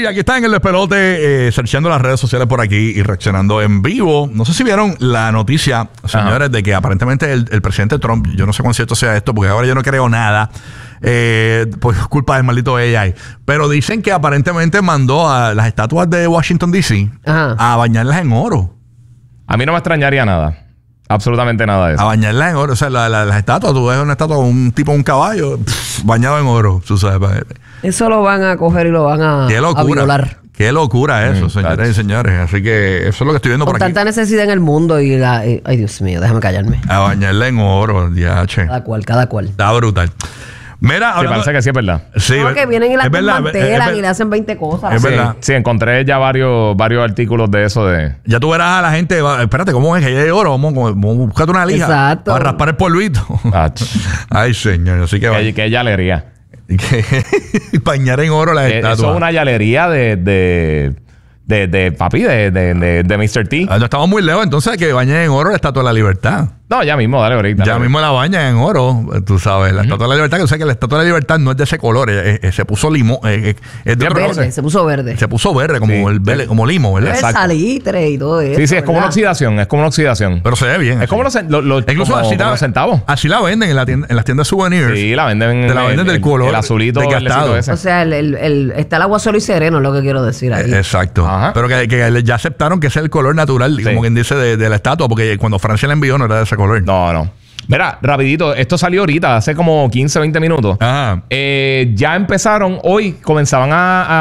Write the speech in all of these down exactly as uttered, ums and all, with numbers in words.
aquí está en el despelote, eh, searchando las redes sociales por aquí y reaccionando en vivo. No sé si vieron la noticia, señores, Ajá. de que aparentemente el, el presidente Trump, yo no sé cuán cierto sea esto, porque ahora yo no creo nada, eh, pues culpa del maldito A I. Pero dicen que aparentemente mandó a las estatuas de Washington D C Ajá. a bañarlas en oro. A mí no me extrañaría nada. Absolutamente nada de eso. A bañarlas en oro. O sea, la, la, las estatuas, tú ves una estatua con un tipo, un caballo, pff, bañado en oro. Tú sabes. Eso lo van a coger y lo van a, Qué locura, a violar. Qué locura eso, mm, señores claro. y señores. Así que eso es lo que estoy viendo Con por aquí. tanta necesidad en el mundo y la... Y, ay, Dios mío, déjame callarme. A bañarla en oro, diache. Cada cual, cada cual. Está brutal. Mira, sí, parece que sí es verdad. Sí, no, que vienen y la desmantelan y le hacen veinte cosas. Es sí, verdad. Sí, encontré ya varios, varios artículos de eso de... Ya tú verás a la gente, va, espérate, ¿cómo es que hay oro? Vamos, vamos, búscate una lija. Exacto. Para raspar el polvito. Ay, señor, así que... Que, que yalería. Bañar en oro la estatua. Eso es una yalería de... de De, de papi, de, de, de, de mister T. No estamos muy lejos, entonces que bañen en oro la Estatua de la Libertad. No, ya mismo, dale ahorita. Ya dale. mismo la bañan en oro, tú sabes. La uh-huh. Estatua de la Libertad, que tú sabes que la Estatua de la Libertad no es de ese color, eh, eh, se puso limo, eh, eh, es de verde, color. Se puso verde. Se puso verde, como, sí. el verde, como limo, ¿verdad? Es salitre y todo eso. Sí, sí, es como una oxidación, es como una oxidación. Pero se ve bien. Es así. como los, lo, lo, Incluso como, así, como la, los centavos. Así la venden en, la tienda, en las tiendas de souvenirs. Sí, la venden. Te la venden el, del color. El azulito desgastado. Ese. O sea, el, el, el, está el agua solo y sereno, es lo que quiero decir ahí. Eh, exacto. Ajá. Pero que, que ya aceptaron que ese es el color natural, sí. como quien dice, de, de la estatua, porque cuando Francia la envió no era de ese color. No, no. Mira, rapidito, esto salió ahorita, hace como quince, veinte minutos. Ajá. Eh, ya empezaron, hoy comenzaban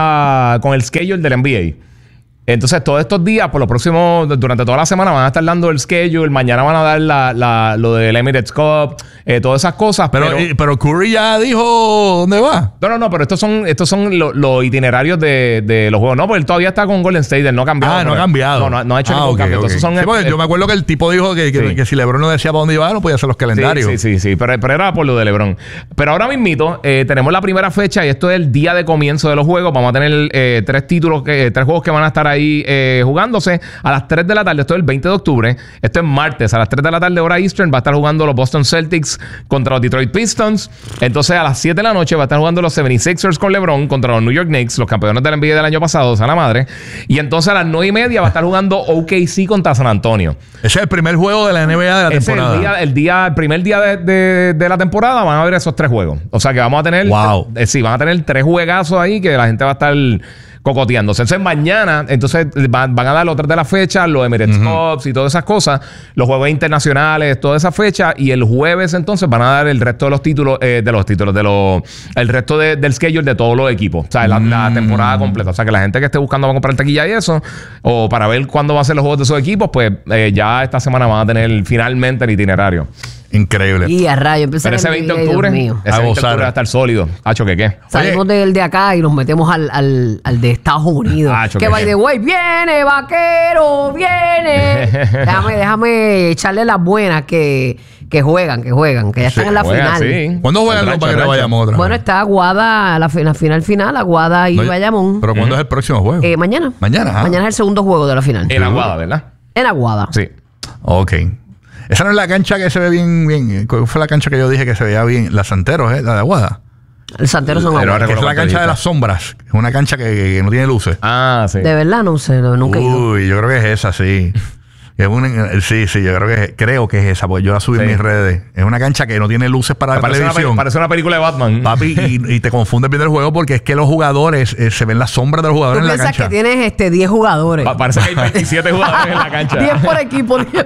a, a con el schedule del N B A. Entonces, todos estos días, por los próximos, durante toda la semana, van a estar dando el schedule. Mañana van a dar la, la, lo del Emirates Cup, eh, todas esas cosas. Pero, pero, y, pero Curry ya dijo dónde va. No, no, no, pero estos son, estos son los lo itinerarios de, de los juegos. No, porque él todavía está con Golden State, él no ha cambiado. Ah, no ha cambiado. No, no, no ha hecho ah, ningún okay, cambio. Okay. Entonces son sí, porque eh, yo me acuerdo que el tipo dijo que, que, sí. que si LeBron no decía para dónde iba, no podía hacer los calendarios. Sí, sí, sí, sí. Pero, pero era por lo de LeBron. Pero ahora mismito, eh, tenemos la primera fecha y esto es el día de comienzo de los juegos. Vamos a tener eh, tres títulos, que, tres juegos que van a estar ahí eh, jugando. Jugándose a las tres de la tarde. Esto es el veinte de octubre. Esto es martes. A las tres de la tarde, hora Eastern, va a estar jugando los Boston Celtics contra los Detroit Pistons. Entonces, a las siete de la noche va a estar jugando los setenta y seis ers con LeBron contra los New York Knicks, los campeones del N B A del año pasado, a la madre. Y entonces, a las nueve y media va a estar jugando O K C contra San Antonio. Ese es el primer juego de la N B A de la Ese temporada. Es el, día, el, día, el primer día de, de, de la temporada van a haber esos tres juegos. O sea que vamos a tener... Wow. Eh, sí, van a tener tres juegazos ahí que la gente va a estar... cocoteándose. Entonces mañana, entonces van, van a dar otras de las fechas, los Emirates uh-huh. Cups y todas esas cosas, los juegos internacionales, toda esa fecha, y el jueves entonces van a dar el resto de los títulos, eh, de los títulos, de los, el resto de, del schedule de todos los equipos. O sea, la, mm. la temporada completa. O sea, que la gente que esté buscando va a comprar taquilla y eso, o para ver cuándo van a ser los juegos de esos equipos, pues eh, ya esta semana van a tener finalmente el itinerario. Increíble. Y a rayo, empecé Pero ese veinte de octubre, ese veinte de octubre va a estar sólido. Hacho, ¿qué qué? Salimos del de acá y nos metemos al, al, al de Estados Unidos. Hacho, que by the way, viene, vaquero, viene. déjame, déjame echarle las buenas que, que juegan, que juegan, que ya sí, están en la juegan, final. Sí. ¿Cuándo juegan los vaqueros de Bayamón otra vez? Bueno, está Aguada, la, la final final, Aguada y no, Bayamón. ¿Pero cuándo uh-huh. es el próximo juego? Eh, mañana. Mañana. Ah. Mañana es el segundo juego de la final. En Aguada, ¿verdad? En Aguada. Sí. Ok. Esa no es la cancha que se ve bien, bien. ¿Cuál fue la cancha que yo dije que se veía bien? La Santeros, ¿eh? La de Aguada. El Santero son Aguada. Es la cancha de las sombras. Es una cancha que, que no tiene luces. Ah, sí. De verdad, no sé. No, nunca he ido. Uy, yo creo que es esa, sí. Es una, sí, sí, yo creo que creo que es esa, porque yo la subí sí. en mis redes. Es una cancha que no tiene luces para la televisión. Una, parece una película de Batman. Papi, y, y te confundes viendo el juego porque es que los jugadores, eh, se ven las sombras de los jugadores en la cancha. Tú piensas que tienes este diez jugadores. Pa parece que hay veintisiete jugadores en la cancha. diez por equipo. diez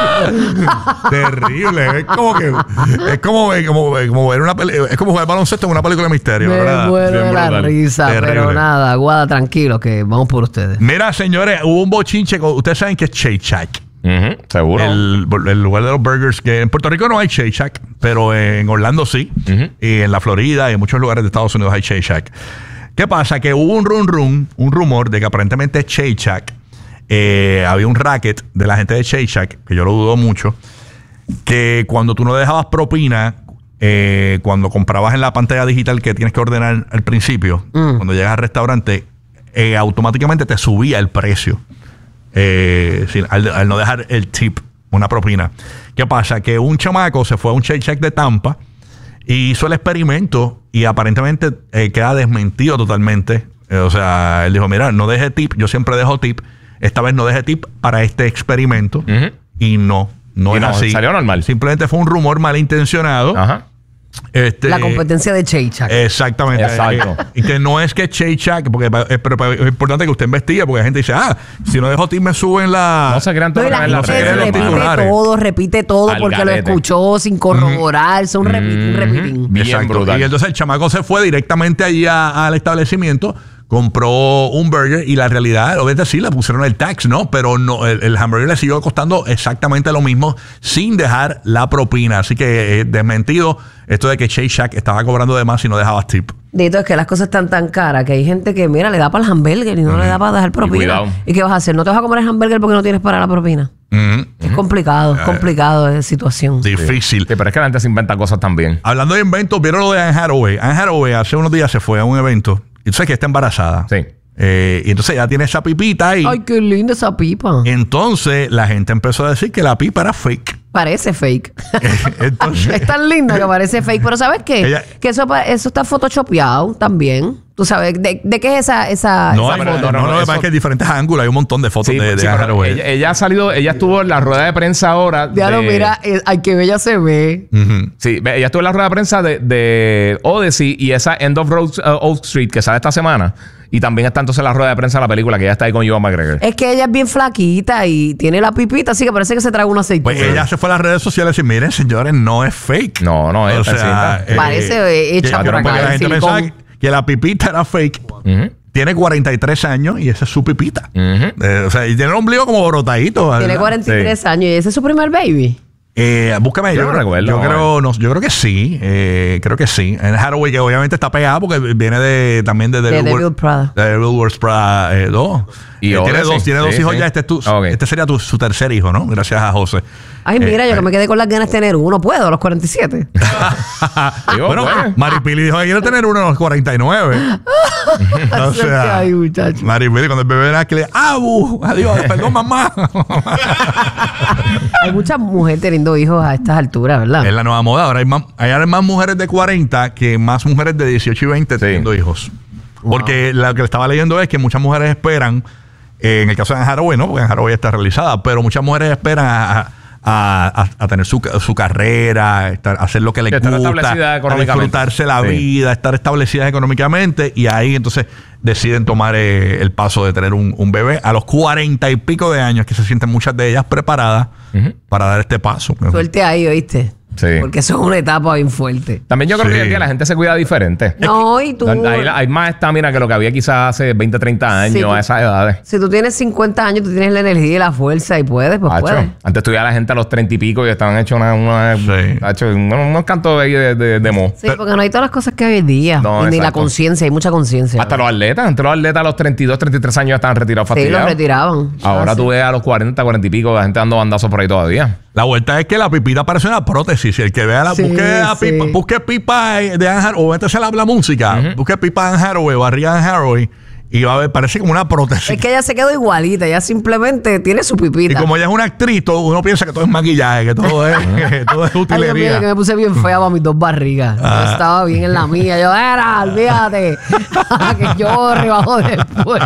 por Terrible. Es como que es como, es como, es como ver una es como jugar baloncesto en una película de misterio. Me ¿verdad? muero de la risa, Terrible. Pero nada, Aguada, tranquilo, que vamos por ustedes. Mira, señores, hubo un bochinche. Ustedes saben que es Shake Shack. Uh-huh, seguro. El, el lugar de los burgers, que en Puerto Rico no hay Shake Shack, pero en Orlando sí. Uh-huh. Y en la Florida y en muchos lugares de Estados Unidos hay Shake Shack. ¿Qué pasa? Que hubo un rum rum, un rumor de que aparentemente Shake Shack, eh, había un racket de la gente de Shake Shack, que yo lo dudo mucho, que cuando tú no dejabas propina, eh, cuando comprabas en la pantalla digital que tienes que ordenar al principio, mm. cuando llegas al restaurante, eh, automáticamente te subía el precio. Eh, sin, al, al no dejar el tip, una propina. ¿Qué pasa? Que un chamaco se fue a un Shake Shack de Tampa y hizo el experimento y aparentemente eh, queda desmentido totalmente Eh, o sea, él dijo, mira, no deje tip. Yo siempre dejo tip. Esta vez no deje tip para este experimento. Uh-huh. Y no, no y es no, así. Salió normal. Simplemente fue un rumor malintencionado. Ajá. Este, la competencia de Shake Shack. Exactamente. Exacto. Eh, y que no es que Shake Shack, porque es, pero, es importante que usted investigue, porque la gente dice, ah, si no dejo tip me suben la... No se crean todo. No, la la gente red, repite titulares. todo, repite todo Al porque garete. lo escuchó sin corroborar. Son repitín, repitín. Bien Exacto. brutal. Y entonces el chamaco se fue directamente allí a- al establecimiento, compró un burger y la realidad, obviamente sí, le pusieron el tax, ¿no? Pero no, el, el hamburger le siguió costando exactamente lo mismo sin dejar la propina. Así que eh, desmentido esto de que Shake Shack estaba cobrando de más si no dejabas tip. Dito, es que las cosas están tan caras que hay gente que, mira, le da para el hamburger y no le da para dejar propina. cuidado. ¿Y qué vas a hacer? ¿No te vas a comer el hamburger porque no tienes para la propina? Mm-hmm. Es complicado, es complicado esa situación. Difícil. Sí, pero es que la gente se inventa cosas también. Hablando de inventos, ¿vieron lo de Anne Hathaway? Anne Hathaway hace unos días se fue a un evento y tú sabes que está embarazada. Sí. Eh, y entonces ya tiene esa pipita ahí. Ay, qué linda esa pipa. Entonces la gente empezó a decir que la pipa era fake. Parece fake. Entonces, Es tan linda que parece fake. Pero ¿sabes qué? Ella- que eso, pa- eso está photoshopeado también. Tú sabes, ¿de, de qué es esa, esa, no, esa hay, pero- foto? no, no, no, lo que eso- pasa es que hay diferentes ángulos. Hay un montón de fotos Sí, de, de sí, Anne pero Hathaway. ella, ella ha salido, ella estuvo en la rueda de prensa ahora. Ya lo de- mira, eh, ay, qué bella se ve. Ujú. Sí, ve, ella estuvo en la rueda de prensa de, de Odyssey y esa End of Road, uh, Oak Street que sale esta semana. Y también está entonces la rueda de prensa de la película que ya está ahí con Ewan McGregor. Es que ella es bien flaquita y tiene la pipita, así que parece que se traga una aceituna. Pues ella se fue a las redes sociales y miren, señores, no es fake. No, no es O sea, fake. eh, Parece, eh, hecha que- por acá, porque la de gente silicón. pensaba que la pipita era fake. Ujú. Tiene cuarenta y tres años y esa es su pipita. Ujú. Eh, o sea, y tiene el ombligo como brotadito. Tiene ¿verdad? cuarenta y tres años y ese es su primer baby. Eh, búscame. Yo Yo, no creo, recuerdo, yo, no, creo, no, yo creo que sí. Eh, creo que sí. En Hathaway, que obviamente está pegada porque viene de también de, De Devil Wor- Prada. de Devil Wears Prada eh, dos. Y Eh, tiene Odyssey. dos, tiene dos Sí, hijos sí. ya. Este, es tu- Ok. este sería tu- su tercer hijo, ¿no? Gracias a José. Ay, mira, Eh, yo que me quedé con las ganas de tener uno. ¿Puedo a los cuarenta y siete? Digo, bueno, pues. Maripili dijo que quiere tener uno a los cuarenta y nueve. O sea, Ay, muchacho. Maripili, cuando el bebé era que le ¡abu! Adiós, perdón, mamá. Hay muchas mujeres teniendo hijos a estas alturas, ¿verdad? Es la nueva moda. Ahora hay más, hay ahora más mujeres de cuarenta que más mujeres de dieciocho y veinte Sí. teniendo hijos. Porque lo que estaba leyendo es que muchas mujeres esperan, eh, en el caso de Anne Hathaway, ¿no? Porque Anne Hathaway está realizada, pero muchas mujeres esperan a, a- a- a tener su, su carrera, estar- hacer lo que les Estar gusta, establecida a económicamente. disfrutarse la Sí. vida, estar establecidas económicamente, y ahí entonces deciden tomar eh, el paso de tener un, un bebé a los cuarenta y pico de años, que se sienten muchas de ellas preparadas Ujú. para dar este paso. Suerte ahí, ¿oíste? Sí. Porque eso es una etapa bien fuerte. También yo creo Sí. que hoy en día la gente se cuida diferente. No, y tú... Hay, hay más estamina que lo que había quizás hace veinte, treinta años Sí, tú- a esas edades. Si tú tienes cincuenta años, tú tienes la energía y la fuerza y puedes, pues Hacho, puedes. antes estudiaba la gente a los treinta y pico y estaban hechos una, una, Sí. hacho, unos, unos cantos ahí de, de, de mo. Sí, porque no hay todas las cosas que hay hoy día. No, Y ni la exacto. conciencia, hay mucha conciencia. Hasta los atletas, entre los atletas a los treinta y dos, treinta y tres años ya estaban retirados Sí, los fastidiados. retiraban. Ahora Ah, tú sí. ves a los cuarenta, cuarenta y pico, la gente dando bandazos por ahí todavía. La vuelta es que la pipita parece una prótesis. El que vea la Sí, busque, la sí. pipa, busque pipa de Anne Hathaway, o entonces la, la música, busque pipa de Anne Hathaway, barriga de Anne Hathaway, y va a ver, parece como una prótesis. Es que ella se quedó igualita, ella simplemente tiene su Y pipita. como ella es una actriz, todo- uno piensa que todo es maquillaje, que todo es, que todo es Ay, Dios mío, utilería. que me puse bien fea para mis dos barrigas. Ah. Yo estaba bien en la mía. Yo, era, olvídate. que yo rebajo después.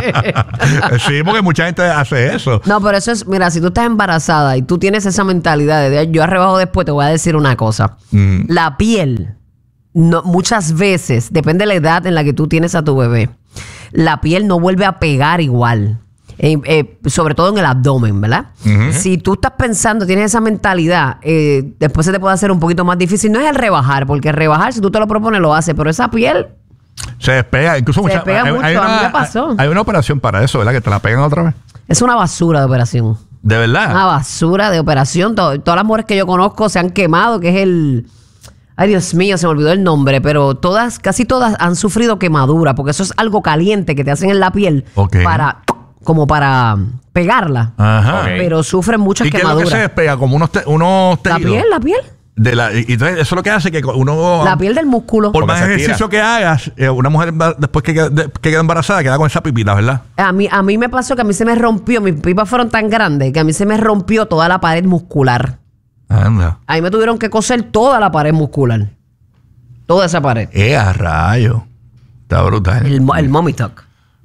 Sí, porque mucha gente hace eso. No, pero eso es, mira, si tú estás embarazada y tú tienes esa mentalidad de yo rebajo después, te voy a decir una cosa. Mm. La piel, no, muchas veces, depende de la edad en la que tú tienes a tu bebé, la piel no vuelve a pegar igual. Eh, eh, sobre todo en el abdomen, ¿verdad? Ujú. Si tú estás pensando, tienes esa mentalidad, eh, después se te puede hacer un poquito más difícil. No es el rebajar, porque el rebajar, si tú te lo propones, lo haces, pero esa piel, Se despega, incluso Se mucha- despega hay, mucho, hay a mí una, me pasó. hay una operación para eso, ¿verdad? Que te la pegan otra vez. es una basura de operación. De verdad. Una basura de operación. To- todas las mujeres que yo conozco se han quemado, que es el... Ay, Dios mío, se me olvidó el nombre, pero todas, casi todas han sufrido quemadura, porque eso es algo caliente que te hacen en la piel Ok. para, como para pegarla. Ajá. Ok. Pero sufren muchas ¿Y qué es lo que quemaduras. se despega? Como unos, te- unos La tejidos. piel, la piel. De la, y y entonces eso es lo que hace que uno... La piel del músculo. Por Porque más se estira. ejercicio que hagas, eh, una mujer va- después que queda, de- que queda embarazada queda con esa pipita, ¿verdad? A mí, a mí me pasó que a mí se me rompió, mis pipas fueron tan grandes que a mí se me rompió toda la pared muscular. Anda. A mí me tuvieron que coser toda la pared muscular. Toda esa pared. Eh, a rayo. Está brutal. El, mo- el mommy tuck.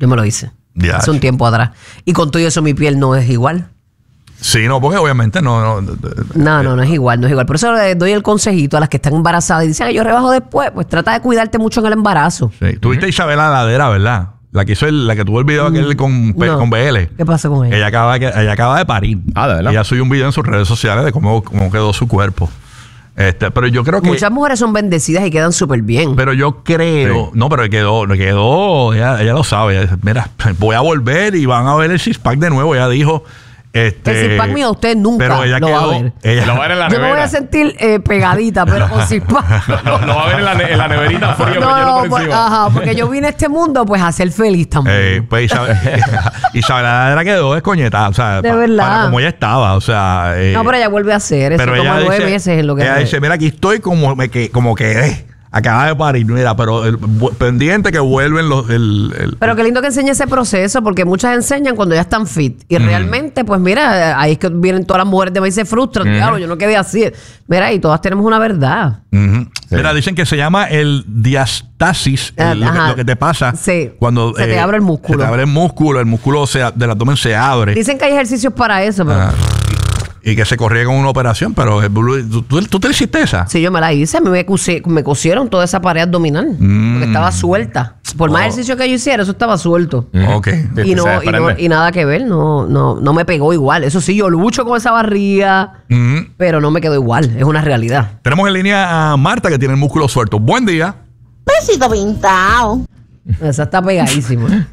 Yo me lo hice. Ya. Hace un tiempo atrás. Y con todo eso mi piel no es igual. Sí, no, porque obviamente no... No, no, no, no es igual, no es igual. Por eso le doy el consejito a las que están embarazadas y dicen que yo rebajo después. Pues trata de cuidarte mucho en el embarazo. Sí. Tuviste a Isabela Ladera, ¿verdad? La que hizo el, la que tuvo el video aquel con, no. con B L. ¿Qué pasa con ella? Ella acaba, ella acaba de parir. Ah, ¿de verdad? Ella subió un video en sus redes sociales de cómo, cómo quedó su cuerpo. Este, pero yo creo que... Muchas mujeres son bendecidas y quedan súper bien. Pero yo creo... Sí. No, pero quedó... quedó ella, ella lo sabe. Ella dice, mira, voy a volver y van a ver el six-pack de nuevo. Ella dijo... Este, el six-pack mío usted nunca pero ella lo quedó, va a ver. Ella, lo va a ver en la yo nevera. me voy a sentir eh, pegadita, pero con six-pack. lo, lo va a ver en la, ne en la neverita frío. No, no, por, ajá, porque yo vine a este mundo pues a ser feliz también. Eh, pues Isabel, Isabel la quedó descoñetada, o sea, de pa, verdad. Para como ella estaba, o sea. Eh, no, pero ella vuelve a hacer eso, pero como ella nueve dice, meses en lo que ella me... dice, mira, aquí estoy como, me, que, como quedé. Acaba de parir, mira, pero el, pendiente que vuelven los... El, el, pero qué lindo que enseñe ese proceso, porque muchas enseñan cuando ya están fit. Y mm. realmente, pues mira, ahí es que vienen todas las mujeres de maíz se frustran. Mm. Claro, yo no quedé así. Mira, y todas tenemos una verdad. Mm-hmm. Sí. Mira, dicen que se llama el diastasis, el, lo, que, lo que te pasa sí. cuando... Se eh, te abre el músculo. Se te abre el músculo, el músculo se, del abdomen se abre. Dicen que hay ejercicios para eso, pero... Ah. Y que se corría con una operación, pero ¿tú, tú, ¿tú te hiciste esa? Sí, yo me la hice. Me, cosí, me cosieron toda esa pared abdominal. Mm. Porque estaba suelta. Por más oh. ejercicio que yo hiciera, eso estaba suelto. Mm. Ok. Y, no, y, no, y nada que ver. No, no, no me pegó igual. Eso sí, yo lucho con esa barriga. Mm. Pero no me quedó igual. Es una realidad. Tenemos en línea a Marta, que tiene el músculo suelto. Buen día. Besito pintado. Esa está pegadísima.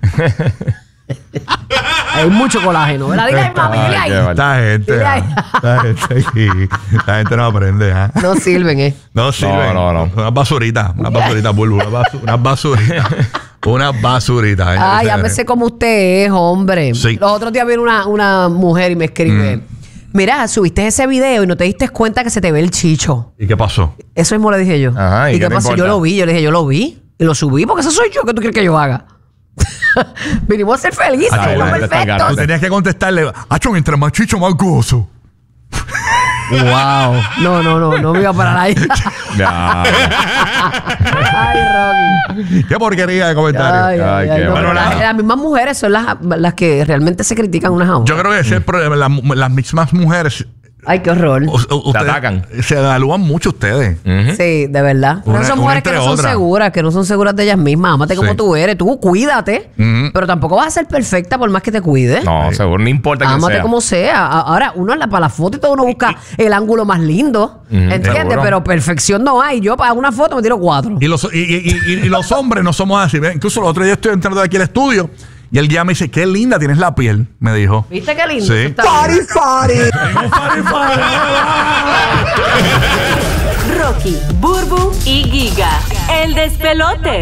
Hay mucho colágeno, ¿verdad? Dile ahí, mami, dile ahí. Esta gente, esta gente aquí, esta gente no aprende, ¿eh? No sirven, ¿eh? No sirven. No, no, no. Unas basuritas, unas basuritas, bulbo, unas basu una basuritas. Unas basuritas. ¿eh? Ay, a veces como usted es, hombre. Sí. Los otros días viene una, una mujer y me escribe, mm. mira, subiste ese video y no te diste cuenta que se te ve el chicho. ¿Y qué pasó? Eso mismo le dije yo. Ajá, ¿y, ¿Y qué, qué pasó? Yo lo vi, yo le dije, yo lo vi. Y lo subí porque eso soy yo. ¿Qué tú quieres que yo haga? Vinimos a ser felices. Ay, no, perfecto. Tú tenías que contestarle, acho, mientras más chicho, más gozo. Wow. No, no, no, no me iba a parar ahí. Ya. Ay, Rocky. Qué porquería de comentario. Ay, ay, ay, no, bueno, las, las mismas mujeres son las, las que realmente se critican unas a otras. Yo creo que ese es el problema. Las, las mismas mujeres... Ay, qué horror. O, o, te atacan. Se evalúan mucho ustedes. Uh-huh. Sí, de verdad. Una, son mujeres que no son otra. seguras, que no son seguras de ellas mismas. Ámate sí. como tú eres. Tú cuídate, uh-huh. pero tampoco vas a ser perfecta por más que te cuides. No, sí. seguro, no importa quién Ámate sea. como sea. Ahora, uno la, para la foto y todo, uno busca el ángulo más lindo. Uh-huh. ¿Entiendes? Seguro. Pero perfección no hay. Yo para una foto me tiro cuatro. Y los, y, y, y, y los hombres no somos así. Incluso el otro día estoy entrando de aquí al estudio. Y él ya me dice, qué linda tienes la piel, me dijo. ¿Viste qué lindo? Sí. Party, party. Party, party. Rocky, Burbu y Giga. El despelote.